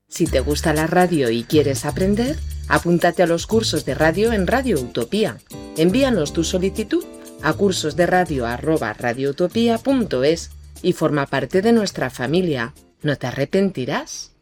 Si te gusta la radio y quieres aprender, apúntate a los cursos de radio en Radio Utopía. Envíanos tu solicitud a cursosderadio@radioutopia.es y forma parte de nuestra familia. No te arrepentirás.